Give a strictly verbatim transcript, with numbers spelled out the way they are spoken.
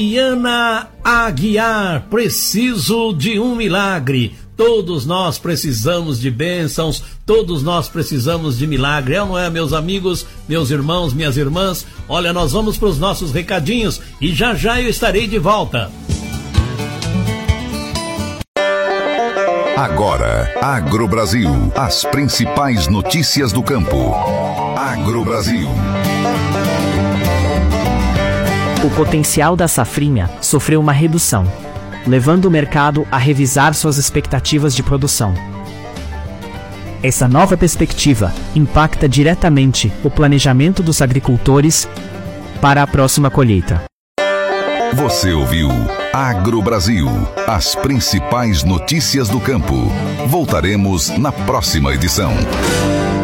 Ana Aguiar, preciso de um milagre. Todos nós precisamos de bênçãos, todos nós precisamos de milagre, é ou não é, meus amigos, meus irmãos, minhas irmãs? Olha, nós vamos para os nossos recadinhos e já já eu estarei de volta. Agora, AgroBrasil, as principais notícias do campo. AgroBrasil. O potencial da safrinha sofreu uma redução, levando o mercado a revisar suas expectativas de produção. Essa nova perspectiva impacta diretamente o planejamento dos agricultores para a próxima colheita. Você ouviu AgroBrasil, as principais notícias do campo. Voltaremos na próxima edição.